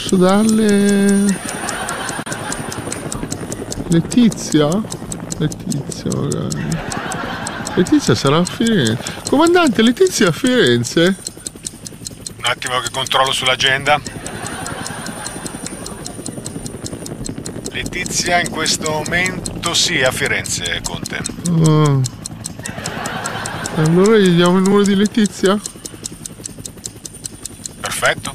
Posso darle Letizia magari. Letizia sarà a Firenze. Comandante, Letizia a Firenze? Un attimo che controllo sull'agenda. Letizia in questo momento sì, a Firenze, Conte. Allora gli diamo il numero di Letizia? Perfetto.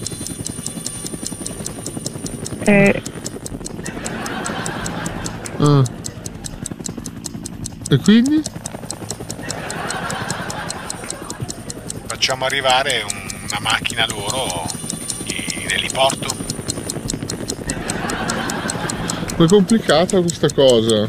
E quindi? Facciamo arrivare una macchina loro in eliporto. È complicata questa cosa.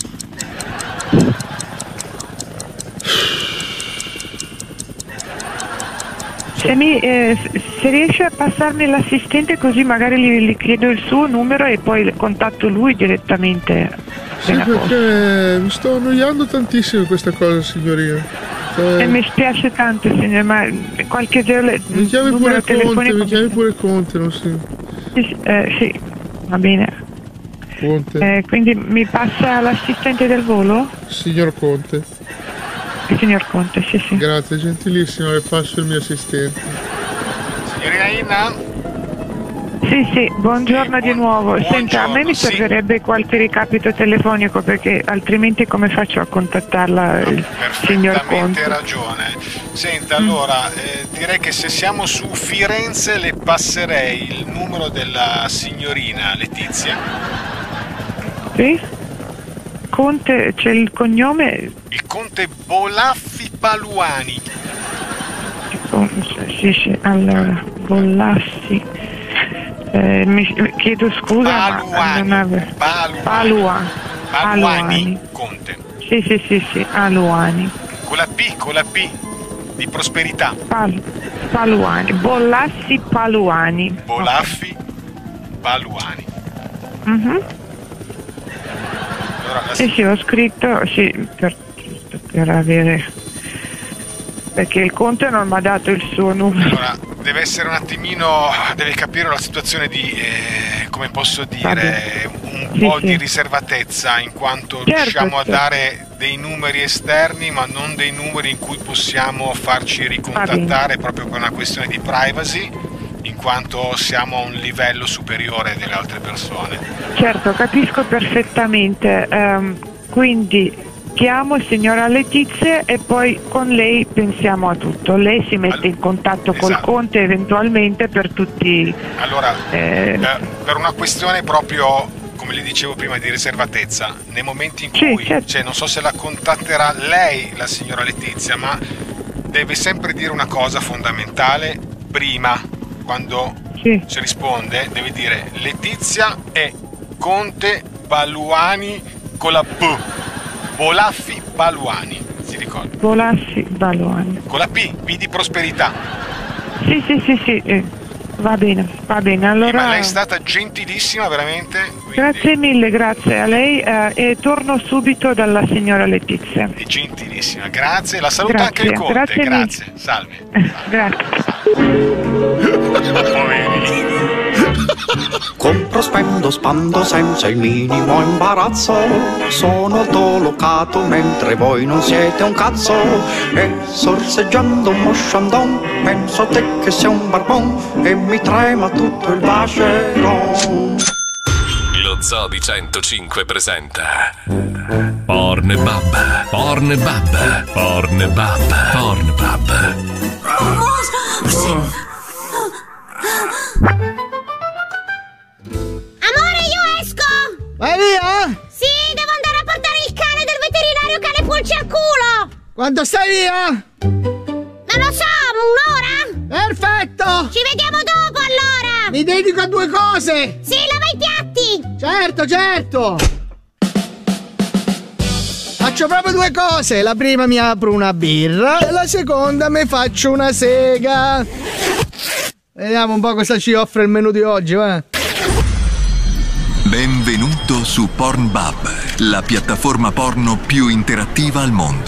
Se riesce a passarmi l'assistente, così magari gli chiedo il suo numero e poi contatto lui direttamente. Sì, perché mi sto annoiando tantissimo questa cosa, signorina. Mi spiace tanto, signor, ma qualche mi chiami pure Conte, non si... Sì, va bene. Conte. Quindi mi passa l'assistente del volo? Signor Conte. Signor Conte, sì. Grazie, gentilissimo, le passo il mio assistente. Signorina Inna? Sì, buongiorno di nuovo. Buongiorno, Senta, a me mi servirebbe qualche ricapito telefonico, perché altrimenti come faccio a contattarla, il signor Conte? Perfettamente ragione. Senta, allora, direi che se siamo su Firenze le passerei il numero della signorina Letizia. Sì? Conte, c'è il cognome? Il conte Bolaffi Paluani. Sì, allora, Bolaffi. Mi chiedo scusa, Paluani, Conte. Sì, Aluani. Con la P di prosperità. Paluani, Bolaffi Paluani. Bolaffi Paluani. Allora, Sì, ho scritto, per avere... Perché il conte non mi ha dato il suo numero. Allora, deve essere un attimino, deve capire la situazione di, come posso dire, un po' di riservatezza, in quanto riusciamo a dare dei numeri esterni, ma non dei numeri in cui possiamo farci ricontattare proprio per una questione di privacy, in quanto siamo a un livello superiore delle altre persone. Certo, capisco perfettamente. Quindi chiamo signora Letizia e poi con lei pensiamo a tutto. Lei si mette in contatto col conte eventualmente per tutti. Allora, per una questione proprio, come le dicevo prima, di riservatezza, nei momenti in cui, cioè, non so se la contatterà lei, la signora Letizia, ma deve sempre dire una cosa fondamentale prima, quando ci risponde, deve dire Letizia e Conte Paluani con la P. Bolaffi Paluani, si ricorda? Bolaffi Paluani. Con la P di prosperità. Sì, va bene, allora... Ma lei è stata gentilissima, veramente. Quindi... Grazie mille, grazie a lei e torno subito dalla signora Letizia. È gentilissima, grazie, la saluta anche il conte, grazie. Salve. Poverini. Compro, spendo, spando senza il minimo imbarazzo. Sono autolocato mentre voi non siete un cazzo. E sorseggiando un mosciandon penso a te che sei un barbon e mi trema tutto il vacheron. Lo Zoo di 105 presenta Pornbub. Amore, io esco! Vai via? Sì, devo andare a portare il cane del veterinario che ha le pulci al culo! Quando stai via? Non lo so, un'ora? Perfetto! Ci vediamo dopo allora! Mi dedico a due cose! Sì, lava i piatti! Certo! Faccio proprio due cose. La prima mi apro una birra e la seconda mi faccio una sega. Vediamo un po' cosa ci offre il menù di oggi, va? Benvenuto su Pornbub, la piattaforma porno più interattiva al mondo.